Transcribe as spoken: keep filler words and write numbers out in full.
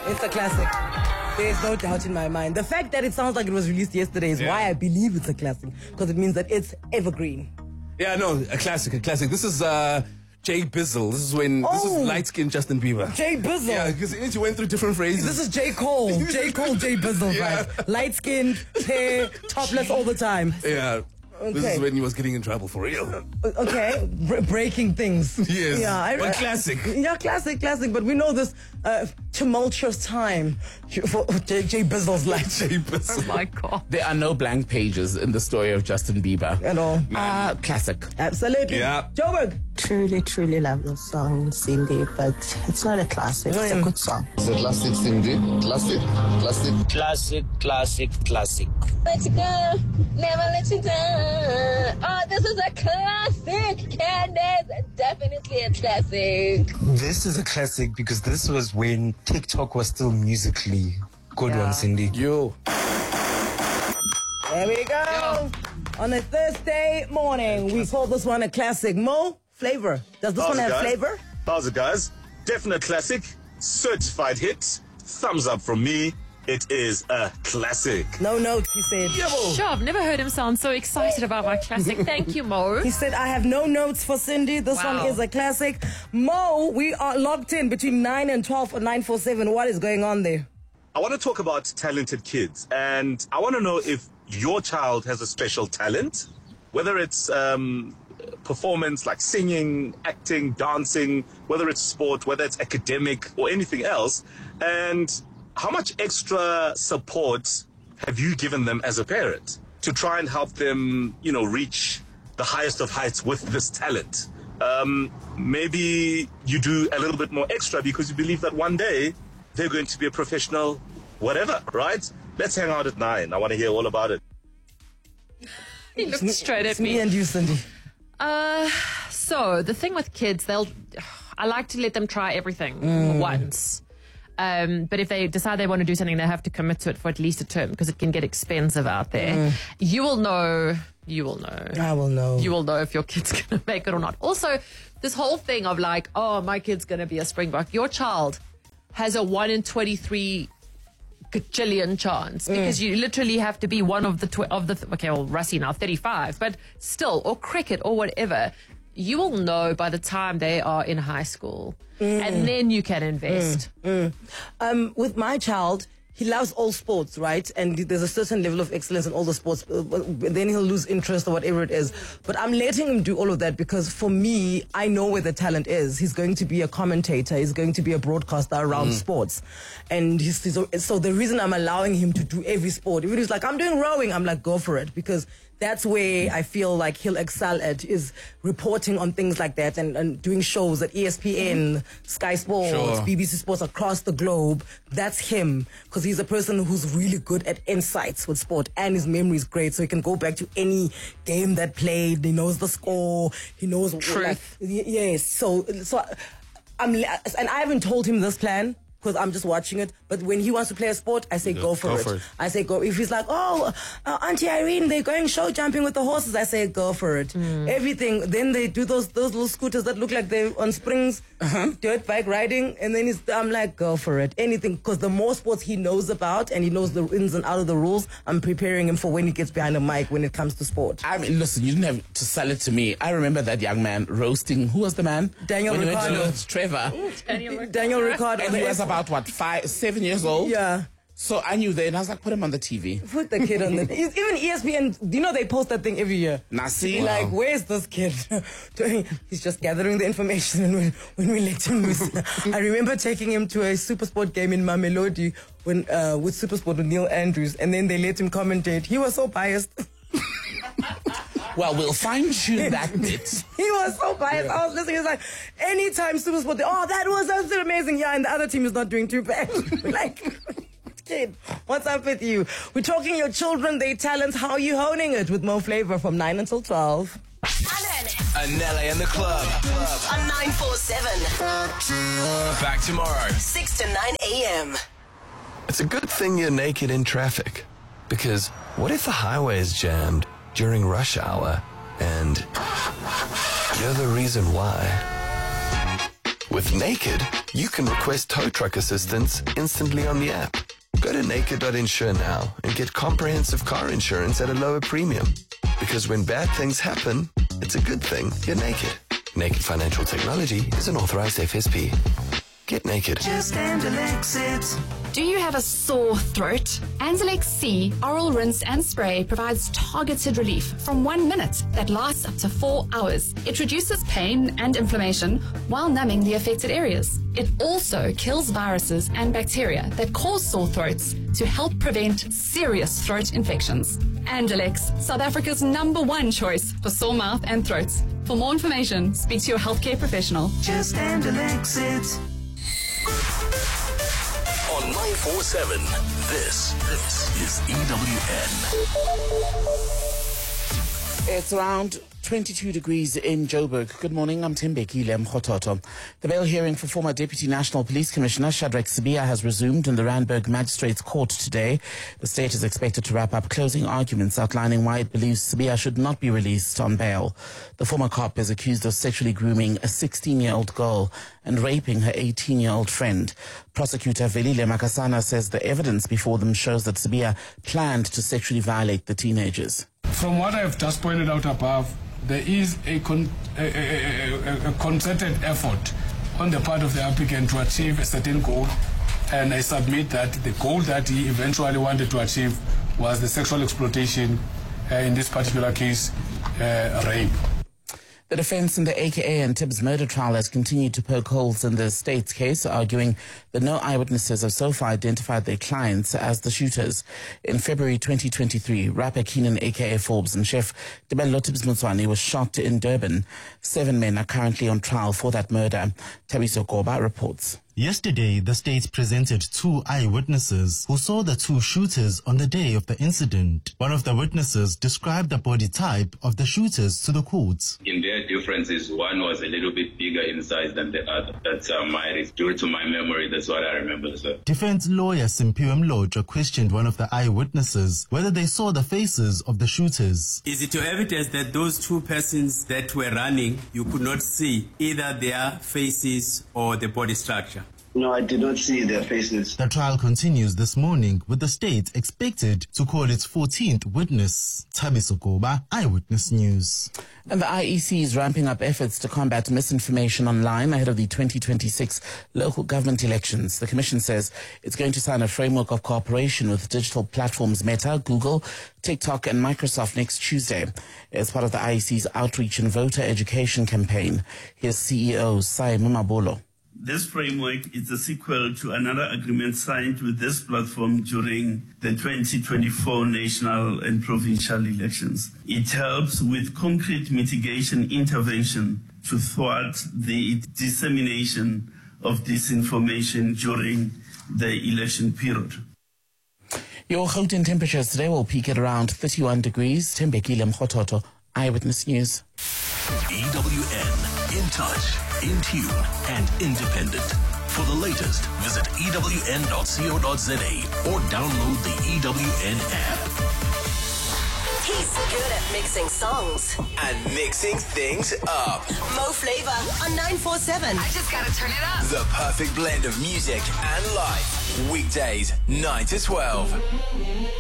It's a classic. There's no doubt in my mind. The fact that it sounds like it was released yesterday is Yeah. why I believe it's a classic, because it means that it's evergreen. Yeah, no, a classic, a classic. This is uh, Jay Bizzle. This is when this Oh. is light-skinned Justin Bieber. Jay Bizzle. Yeah, because he went through different phrases. This is J. Cole. J. Cole, Jay Bizzle, Yeah. right? Light-skinned, hair, topless all the time. yeah. This Okay. is when he was getting in trouble for real. Okay, Br- breaking things. Yes. Yeah, I, But classic. Yeah, classic, classic. But we know this uh, tumultuous time for J. J. Bizzle's life. Jay Bizzle. My God. There are no blank pages in the story of Justin Bieber. At all. Ah, classic. Absolutely. Yeah. Joburg. Truly, truly love the song, Cindy, but it's not a classic. It's a good song. It's a classic, Cindy. Classic, classic. Classic, classic, classic. Let you go, never let you down. Oh, this is a classic, Candace. Definitely a classic. This is a classic because this was when TikTok was still musically. Good Yeah. one, Cindy. Yo. There we go. On a Thursday morning, we call this one a classic. Mo, flavor. Does this one have guys. flavor? How's it, guys? Definite classic, certified hit. Thumbs up from me. It is a classic. No notes, he said. Sure, I've never heard him sound so excited about my classic. Thank you, Mo. He said, I have no notes for Cindy. This Wow. one is a classic. Mo, we are locked in between nine and twelve on nine four seven. What is going on there? I want to talk about talented kids, and I want to know if your child has a special talent, whether it's um, performance like singing, acting, dancing, whether it's sport, whether it's academic or anything else, and how much extra support have you given them as a parent to try and help them, you know, reach the highest of heights with this talent? Um, maybe you do a little bit more extra because you believe that one day they're going to be a professional, whatever, right? Let's hang out at nine. I want to hear all about it. He looked straight at It's me me. and you, Cindy. Uh, so the thing with kids, they'll. I like to let them try everything once. Um, but if they decide they want to do something, they have to commit to it for at least a term because it can get expensive out there. You will know. You will know. I will know. You will know if your kid's going to make it or not. Also, this whole thing of like, oh, my kid's going to be a Springbok. Your child has a one in twenty-three gajillion chance because you literally have to be one of the, tw- of the, th- okay, well, Rassie now thirty-five, but still, or cricket or whatever. You will know by the time they are in high school and then you can invest. Um, with my child, he loves all sports, right? And there's a certain level of excellence in all the sports. uh, but Then he'll lose interest or whatever it is. But I'm letting him do all of that because for me, I know where the talent is. He's going to be a commentator. He's going to be a broadcaster around sports. And he's, he's, so the reason I'm allowing him to do every sport, even if he's like, I'm doing rowing, I'm like, go for it. Because that's where I feel like he'll excel at, is reporting on things like that and, and doing shows at E S P N, Sky Sports, Sure. B B C Sports across the globe. That's him, because he's a person who's really good at insights with sport, and his memory is great, so he can go back to any game that played. He knows the score. He knows Truth. Like, y- yes. So, so I'm, and I haven't told him this plan, because I'm just watching it. But when he wants to play a sport, I say go for, go it. for it. I say go. If he's like, oh, uh, Auntie Irene, they're going show jumping with the horses, I say go for it. Everything. Then they do those those little scooters that look like they're on springs, dirt bike riding, and then he's, I'm like, go for it. Anything, because the more sports he knows about and he knows the ins and outs of the rules, I'm preparing him for when he gets behind a mic when it comes to sport. I mean, listen, you didn't have to sell it to me. I remember that young man roasting, who was the man? Daniel when he went Ricciardo. to Trevor. Daniel Ricciardo. And he was about, what, five, seven years old? Yeah. So I knew that, and I was like, put him on the T V. Put the kid on the... Even E S P N, you know they post that thing every year. Nasi. Like, where's this kid? He's just gathering the information and when, when we let him loose. I remember taking him to a Supersport game in Mamelodi when, uh, with Supersport with Neil Andrews, and then they let him commentate. He was so biased. Well, we'll fine-tune that bit. He was so biased. I was listening. It's like, anytime Supersport, they, oh, that was absolutely amazing. Yeah, and the other team is not doing too bad. Like... Kid, what's up with you? We're talking your children, their talents. How are you honing it with Mo Flavor from nine until twelve? Anele and the club On nine four seven. back tomorrow. six to nine a.m. It's a good thing you're naked in traffic, because what if the highway is jammed during rush hour and you're the reason why? With Naked, you can request tow truck assistance instantly on the app. Go to naked dot insure now and get comprehensive car insurance at a lower premium. Because when bad things happen, it's a good thing you're naked. Naked Financial Technology is an authorized F S P. Get naked. Just Anzalex it. Do you have a sore throat? Anzalex C Oral Rinse and Spray provides targeted relief from one minute that lasts up to four hours. It reduces pain and inflammation while numbing the affected areas. It also kills viruses and bacteria that cause sore throats to help prevent serious throat infections. Anzalex, South Africa's number one choice for sore mouth and throats. For more information, speak to your healthcare professional. Just Anzalex it. On nine four seven, this, this is E W N. It's around twenty-two degrees in Joburg. Good morning, I'm Tembekile Mkhototo. The bail hearing for former Deputy National Police Commissioner Shadrack Sibiya has resumed in the Randburg Magistrates Court today. The state is expected to wrap up closing arguments outlining why it believes Sibiya should not be released on bail. The former cop is accused of sexually grooming a sixteen-year-old girl and raping her eighteen-year-old friend. Prosecutor Velile Makasana says the evidence before them shows that Sibiya planned to sexually violate the teenagers. From what I have just pointed out above, there is a, con- a, a, a, a concerted effort on the part of the applicant to achieve a certain goal, and I submit that the goal that he eventually wanted to achieve was the sexual exploitation, uh, in this particular case, uh, rape. The defense in the A K A and Tibbs murder trial has continued to poke holes in the state's case, arguing that no eyewitnesses have so far identified their clients as the shooters. In February twenty twenty-three, rapper Keenan A K A Forbes and chef Debello Tibbs Mutswani was shot in Durban. Seven men are currently on trial for that murder. Tabiso Koba reports. Yesterday, the state presented two eyewitnesses who saw the two shooters on the day of the incident. One of the witnesses described the body type of the shooters to the court. In their differences, one was a little bit bigger in size than the other. That's uh, my, due to my memory, that's what I remember, sir. Defense lawyer Simpiwe Mloja questioned one of the eyewitnesses whether they saw the faces of the shooters. Is it your evidence that those two persons that were running, you could not see either their faces or the body structure? No, I did not see their faces. The trial continues this morning, with the state expected to call its fourteenth witness. Tabiso Koba, Eyewitness News. And the I E C is ramping up efforts to combat misinformation online ahead of the twenty twenty-six local government elections. The Commission says it's going to sign a framework of cooperation with digital platforms Meta, Google, TikTok and Microsoft next Tuesday as part of the I E C's outreach and voter education campaign. Here's C E O Sai Mumabolo. This framework is a sequel to another agreement signed with this platform during the twenty twenty-four national and provincial elections. It helps with concrete mitigation intervention to thwart the dissemination of disinformation during the election period. Your Gauteng temperatures today will peak at around thirty-one degrees. Tembekile Mkhototo, Eyewitness News. E W N, in touch, in tune, and independent. For the latest, visit E W N dot co dot za or download the E W N app. He's good at mixing songs and mixing things up. Mo Flavor on nine four seven. I just gotta turn it up. The perfect blend of music and life. Weekdays, nine to twelve.